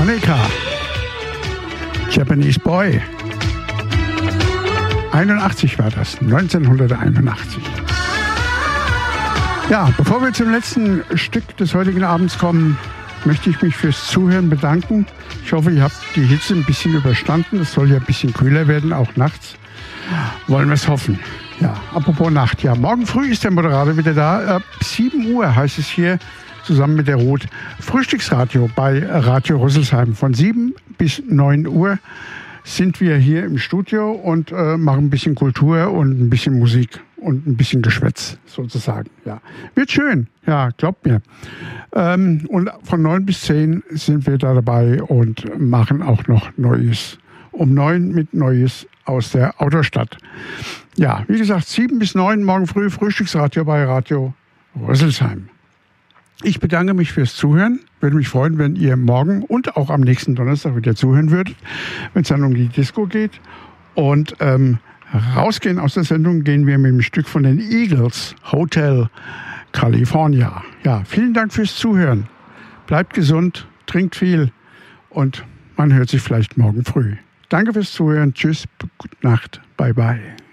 Monica, Japanese Boy. 81 war das, 1981. Ja, bevor wir zum letzten Stück des heutigen Abends kommen, möchte ich mich fürs Zuhören bedanken. Ich hoffe, ihr habt die Hitze ein bisschen überstanden. Es soll ja ein bisschen kühler werden, auch nachts. Wollen wir es hoffen. Ja, apropos Nacht. Ja, morgen früh ist der Moderator wieder da. Ab 7 Uhr heißt es hier zusammen mit der Ruth Frühstücksradio bei Radio Rüsselsheim. Von 7 bis 9 Uhr sind wir hier im Studio und machen ein bisschen Kultur und ein bisschen Musik und ein bisschen Geschwätz sozusagen. Ja, wird schön. Ja, glaubt mir. Und von 9 bis 10 sind wir da dabei und machen auch noch Neues. Um 9 mit Neues aus der Autostadt. Ja, wie gesagt, 7 bis 9 morgen früh Frühstücksradio bei Radio Rüsselsheim. Ich bedanke mich fürs Zuhören. Würde mich freuen, wenn ihr morgen und auch am nächsten Donnerstag wieder zuhören würdet, wenn es dann um die Disco geht. Und rausgehen aus der Sendung gehen wir mit einem Stück von den Eagles, Hotel California. Ja, vielen Dank fürs Zuhören. Bleibt gesund, trinkt viel und man hört sich vielleicht morgen früh. Danke fürs Zuhören. Tschüss, gute Nacht. Bye, bye.